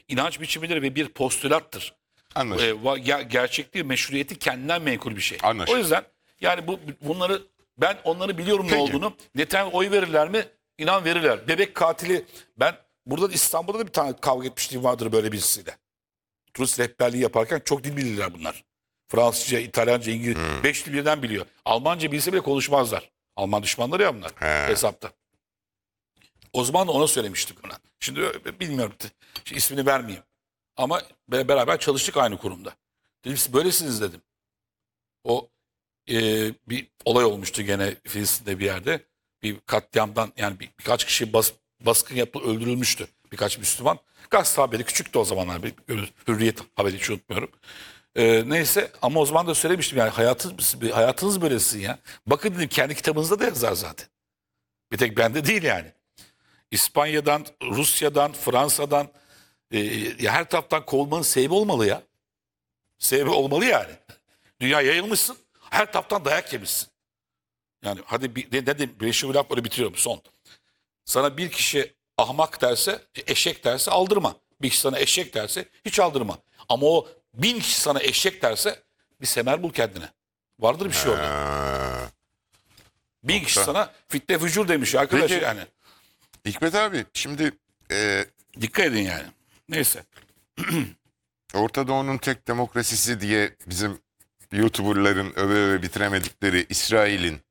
inanç biçimidir ve bir postülattır. Anlaşıldı. Gerçekliği, meşruiyeti kendinden menkul bir şey. Anlaşıldı. O yüzden yani bunları ben onları biliyorum ne Peki. olduğunu. Netanyahu oy verirler mi? İnan verirler. Bebek katili, ben burada İstanbul'da da bir tane kavga etmişliğim vardır böyle birisiyle. Turist rehberliği yaparken çok dil bilirler bunlar. Fransızca, İtalyanca, İngilizce. 5 dil birden biliyor. Almanca bilse bile konuşmazlar. Alman düşmanları ya bunlar hesapta. O zaman da ona söylemiştik ona. Şimdi bilmiyorum. Şimdi ismini vermeyeyim. Ama beraber çalıştık aynı kurumda. Dedim siz böylesiniz dedim. O bir olay olmuştu gene Filistin'de bir yerde. Bir katliamdan yani birkaç kişi baskın yapıp öldürülmüştü. Birkaç Müslüman. Gazete haberi küçüktü o zamanlar. Hürriyet haberi hiç unutmuyorum. Neyse ama o zaman da söylemiştim yani hayatınız böylesin ya. Bakın dedim kendi kitabınızda da yazar zaten. Bir tek bende değil yani. İspanya'dan, Rusya'dan, Fransa'dan ya her taraftan kovulmanın sebebi olmalı ya. Sebebi olmalı yani. Dünya yayılmışsın. Her taraftan dayak yemişsin. Yani hadi bir laf böyle bitiriyorum son. Sana bir kişi ahmak derse, eşek derse aldırma. Bir kişi sana eşek derse hiç aldırma. Ama o 1000 kişi sana eşek derse bir semer bul kendine. Vardır bir şey orada. 1000 kişi sana fitne fücur demiş arkadaş Peki. yani. Hikmet abi şimdi Dikkat edin yani. Neyse. Orta Doğu'nun tek demokrasisi diye bizim YouTuber'ların öve bitiremedikleri İsrail'in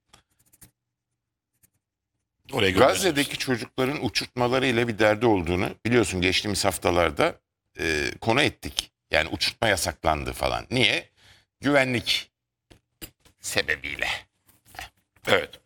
Oraya Gazze'deki çocukların uçurtmaları ile bir derdi olduğunu biliyorsun geçtiğimiz haftalarda konu ettik. Yani uçurtma yasaklandı falan. Niye? Güvenlik sebebiyle. Evet.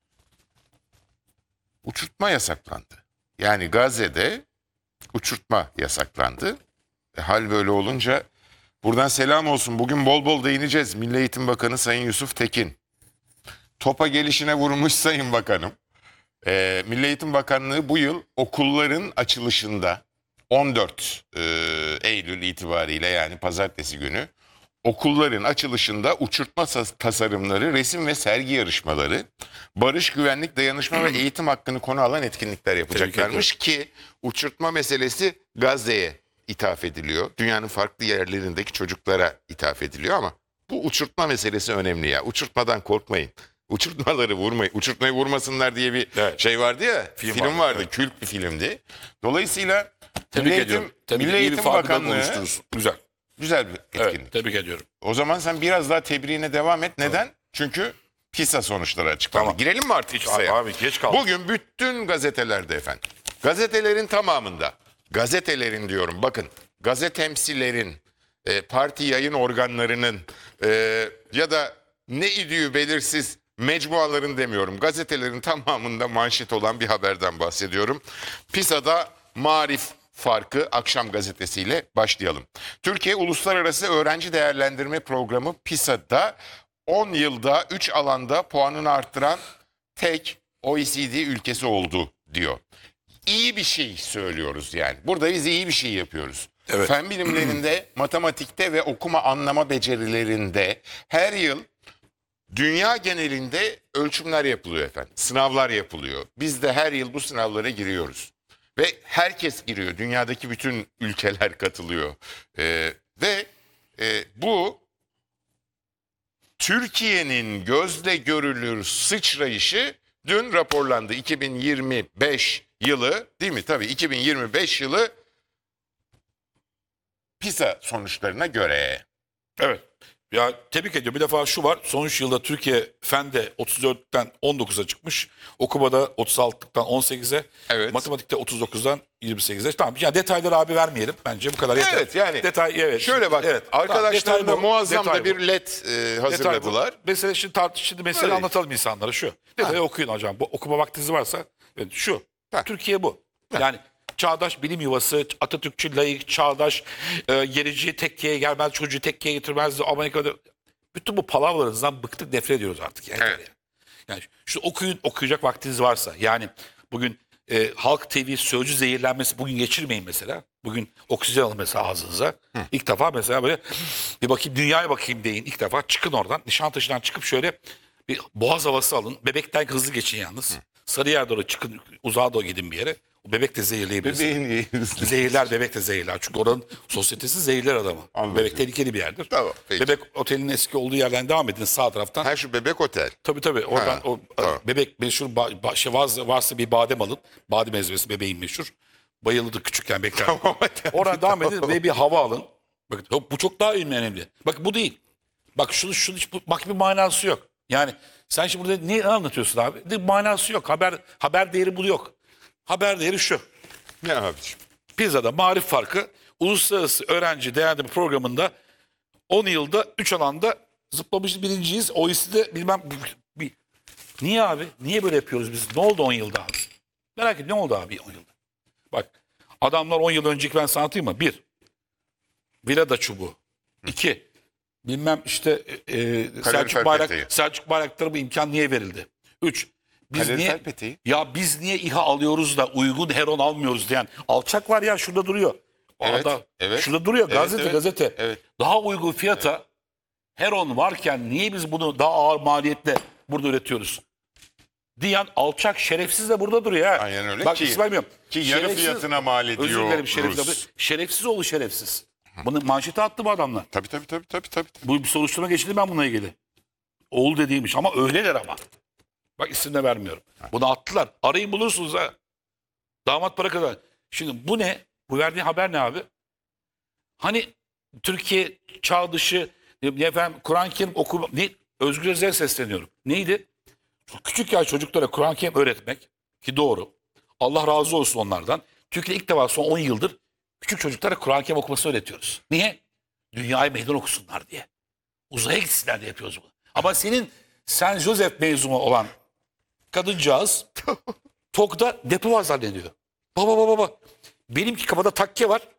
Uçurtma yasaklandı. Yani Gazze'de uçurtma yasaklandı. Hal böyle olunca buradan selam olsun. Bugün bol bol değineceğiz. Milli Eğitim Bakanı Sayın Yusuf Tekin. Topa gelişine vurmuş Sayın Bakanım. Milli Eğitim Bakanlığı bu yıl okulların açılışında 14 Eylül itibariyle yani pazartesi günü okulların açılışında uçurtma tasarımları, resim ve sergi yarışmaları, barış, güvenlik, dayanışma ve eğitim hakkını konu alan etkinlikler yapacaklarmış ki uçurtma meselesi Gazze'ye ithaf ediliyor. Dünyanın farklı yerlerindeki çocuklara ithaf ediliyor ama bu uçurtma meselesi önemli ya. Uçurtmadan korkmayın. Uçurtmaları vurmayın. Uçurtmayı vurmasınlar diye bir şey vardı ya. Film vardı. Evet. Kült bir filmdi. Dolayısıyla Tebrik ediyorum. Milli Eğitim Bakanlığı güzel. Güzel bir etkinlik. Evet, tebrik ediyorum. O zaman sen biraz daha tebriğine devam et. Neden? Evet. Çünkü PISA sonuçları açıklandı. Tamam. Girelim mi artık PISA'ya? Abi geç kaldık. Bugün bütün gazetelerde efendim. Gazetelerin tamamında. Gazetelerin diyorum bakın. Gazetemsilerin, parti yayın organlarının ya da ne idüğü belirsiz mecmuaların demiyorum. Gazetelerin tamamında manşet olan bir haberden bahsediyorum. PISA'da Marif farkı akşam gazetesiyle başlayalım. Türkiye Uluslararası Öğrenci Değerlendirme Programı PISA'da 10 yılda 3 alanda puanını arttıran tek OECD ülkesi oldu diyor. İyi bir şey söylüyoruz yani. Burada biz iyi bir şey yapıyoruz. Evet. Fen bilimlerinde, matematikte ve okuma anlama becerilerinde her yıl dünya genelinde ölçümler yapılıyor efendim. Sınavlar yapılıyor. Biz de her yıl bu sınavlara giriyoruz. Ve herkes giriyor. Dünyadaki bütün ülkeler katılıyor. Bu Türkiye'nin gözle görülür sıçrayışı dün raporlandı. 2025 yılı değil mi? Tabii 2025 yılı PISA sonuçlarına göre. Evet. Ya tebrik ediyorum. Bir defa şu var. Son 3 yılda Türkiye Fen'de 34'ten 19'a çıkmış. Okumada 36'dan 18'e. Evet. Matematikte 39'dan 28'e. Tamam. Yani detayları abi vermeyelim. Bence bu kadar yeter. Evet yani. Detay evet. Şöyle bak. Evet. Arkadaşlar tamam, da muazzam da bu. bir led hazırladılar. Mesela şimdi mesele anlatalım insanlara şu. Detayı okuyun hocam. Bu okuma vaktiniz varsa şu. Türkiye bu. Yani çağdaş bilim yuvası, Atatürkçü, layık, çağdaş, gerici, tekkeye gelmez, çocuğu tekkeye getirmez, Amerika'da. Bütün bu palavralarınızdan bıktık, nefret ediyoruz artık. Evet. Yani şu okuyacak vaktiniz varsa. Yani bugün Halk TV sözcü zehirlenmesi bugün geçirmeyin mesela. Bugün oksijen alın mesela ağzınıza. İlk defa mesela böyle bir bakayım dünyaya bakayım deyin. İlk defa çıkın oradan. Nişantaşı'ndan çıkıp şöyle bir boğaz havası alın. Bebekten hızlı geçin yalnız. Sarıyer'e doğru çıkın, uzağa doğru gidin bir yere. Bebek de zehirleyebilir. Bebeğin Zehirler, bebek de zehirler. Çünkü oranın sosyetesi zehirler adamı. Anladım. Bebek tehlikeli bir yerdir. Tamam, peki. Bebek otelinin eski olduğu yerden devam edin sağ taraftan. Ha, şu bebek otel. Tabii oradan Ha, tamam. bebek meşhur varsa bir badem alın. Badem ezmesi bebeğin meşhur. Bayılırdı küçükken bekler. Tamam, hadi. Oradan devam edin ve bir hava alın. Bakın bu çok daha önemli. Bak bu değil. Bak şunu bak bir manası yok. Yani sen şimdi burada ne anlatıyorsun abi? Bir manası yok. Haber değeri bu yok. Haber değeri şu. Ne abiciğim? Pizza'da marif farkı uluslararası öğrenci değerlendirme programında 10 yılda 3 alanda zıplamış birinciyiz. OECD'de bilmem niye abi? Niye böyle yapıyoruz biz? Ne oldu 10 yılda abi? Merak ediyorum ne oldu abi 10 yılda? Bak adamlar 10 yıl önceki ben sana anlatayım mı? 1. Vilada çubuğu. 2. Bilmem işte Selçuk Bayraktar'a bu imkan niye verildi? 3. Kalorifer peteği. Biz niye İHA alıyoruz da uygun Heron almıyoruz diyen alçak var ya şurada duruyor. Evet, evet. Şurada duruyor Evet, gazete. evet. Daha uygun fiyata Heron varken niye biz bunu daha ağır maliyetle burada üretiyoruz? Diyen alçak şerefsiz de burada duruyor ha. Aynen öyle Bak, ki- İsmail Bey'im, ki yarı fiyatına mal ediyor Özür dilerim Rus. şerefsiz oğlu şerefsiz. Bunu manşete attı bu adamlar. Tabii. Bu bir soruşturma geçildi ben bununla ilgili. Oğul dediğiymiş ama öyleler ama. Bak isim de vermiyorum. Bunu attılar. Arayın bulursunuz ha. Damat para kadar. Şimdi bu ne? Bu verdiği haber ne abi? Hani Türkiye çağ dışı efendim Kur'an-ı Kerim okuma ne? Özgür Özel'e sesleniyorum. Neydi? Küçük yaş çocuklara Kur'an-ı Kerim öğretmek ki doğru. Allah razı olsun onlardan. Türkiye'de ilk defa son 10 yıldır küçük çocuklara Kur'an-ı Kerim okumasını öğretiyoruz. Niye? Dünyaya meydan okusunlar diye. Uzaya gitsinler diye yapıyoruz bunu. Ama senin Saint Joseph mezunu olan kadıncağız TOK'da depo var zannediyor. Baba. Benimki kafada takke var.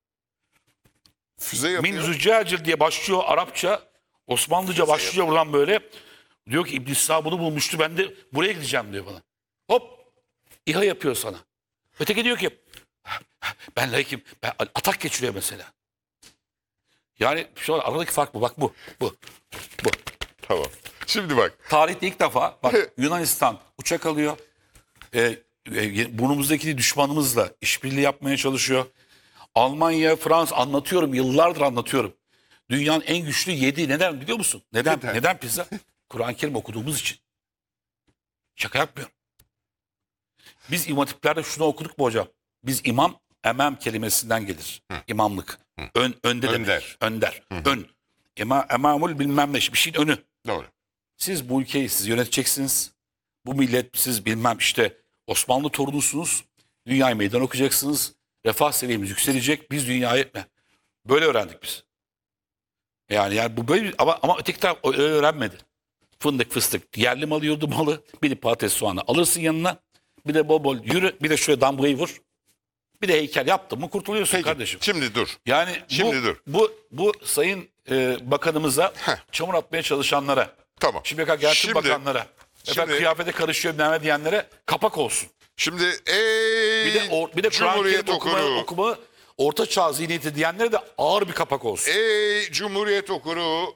Füze yapıyor. Min Züccacir diye başlıyor Arapça. Osmanlıca başlıyor buradan böyle. Diyor ki İbn Sina bunu bulmuştu. Ben de buraya gideceğim diyor bana. Hop. İHA yapıyor sana. Öteki diyor ki ben laikim. Ben atak geçiriyor mesela. Yani şu an aradaki fark bu. Bak bu. Tamam. Şimdi bak. Tarihte ilk defa bak Yunanistan uçak alıyor. Burnumuzdaki düşmanımızla işbirliği yapmaya çalışıyor. Almanya, Fransa anlatıyorum. Yıllardır anlatıyorum. Dünyanın en güçlü yediği neden biliyor musun? Neden pizza? Kur'an-ı Kerim okuduğumuz için. Şaka yapmıyorum. Biz imam hatiplerde şunu okuduk mu hocam? Biz imam emam kelimesinden gelir. İmamlık. Önde Önder. demek. Önder. Ön. Emamul bilmem ne. Bir şeyin önü. Doğru. Siz bu ülkeyi siz yöneteceksiniz. Bu millet siz bilmem işte Osmanlı torunusunuz. Dünyayı meydan okuyacaksınız. Refah seviyemiz yükselecek. Biz dünyayı böyle öğrendik biz. Yani bu böyle ama öteki taraf öyle öğrenmedi. Fındık fıstık yerli malı yurdu malı. Bir de patates soğanı alırsın yanına. Bir de bol bol yürü. Bir de şuraya damgayı vur. Bir de heykel yaptın mı kurtuluyorsun Peki, kardeşim. şimdi dur. Yani Şimdi dur. Bu sayın bakanımıza çamur atmaya çalışanlara. Tamam. Şimdiye kadar gelsin Şimdi- bakanlara. Efendim kıyafete karışıyor bilmem diyenlere kapak olsun. Şimdi Bir de Kur'an-ı Cumhuriyet Kerim okuru. okuma orta çağ zihniyeti diyenlere de ağır bir kapak olsun. Ey Cumhuriyet okuru.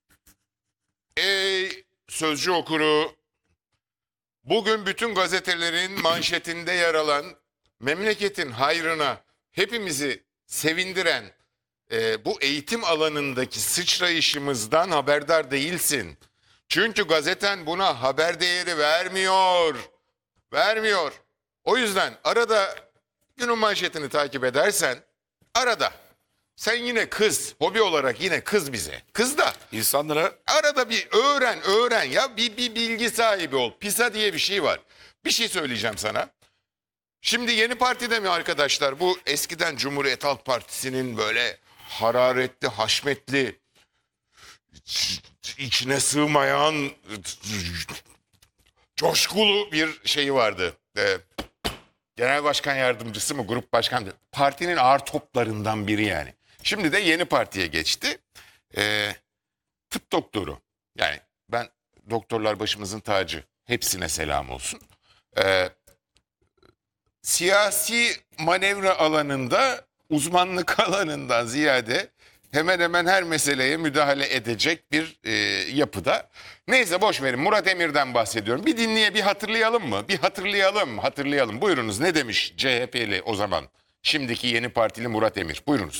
Ey Sözcü okuru. Bugün bütün gazetelerin manşetinde yer alan memleketin hayrına hepimizi sevindiren bu eğitim alanındaki sıçrayışımızdan haberdar değilsin. Çünkü gazeten buna haber değeri vermiyor. Vermiyor. O yüzden arada günün manşetini takip edersen arada sen yine kız, hobi olarak yine kız bize. Kız da İnsanlara arada bir öğren ya bir bilgi sahibi ol. PISA diye bir şey var. Bir şey söyleyeceğim sana. Şimdi yeni partide mi arkadaşlar bu eskiden Cumhuriyet Halk Partisi'nin böyle hararetli, haşmetli, içine sığmayan coşkulu bir şeyi vardı. Genel başkan yardımcısı mı, grup başkanı? Partinin ağır toplarından biri yani. Şimdi de yeni partiye geçti. Tıp doktoru. Yani ben doktorlar başımızın tacı. Hepsine selam olsun. Siyasi manevra alanında uzmanlık alanından ziyade hemen hemen her meseleye müdahale edecek bir yapıda. Neyse boş verin, Murat Emir'den bahsediyorum. Bir hatırlayalım mı? Bir hatırlayalım. Buyurunuz, ne demiş CHP'li o zaman? Şimdiki yeni partili Murat Emir. Buyurunuz.